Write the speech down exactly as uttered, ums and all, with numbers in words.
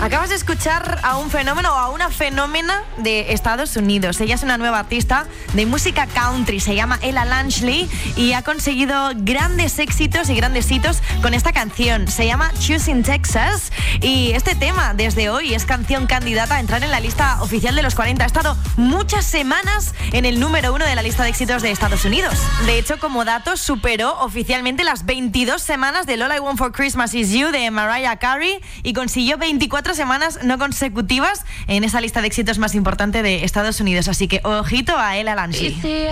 Acabas de escuchar a un fenómeno o a una fenómena de Estados Unidos. Ella es una nueva artista de música country, se llama Ella Langley y ha conseguido grandes éxitos y grandes hitos con esta canción. Se llama Choosing Texas y este tema desde hoy es canción candidata a entrar en la lista oficial de los cuarenta. Ha estado muchas semanas en el número uno de la lista de éxitos de Estados Unidos. De hecho, como dato, superó oficialmente las veintidós semanas de All I Want for Christmas Is You de Mariah Carey y consiguió veinticuatro semanas no consecutivas en esa lista de éxitos más importante de Estados Unidos. Así que ojito a Ella Langley.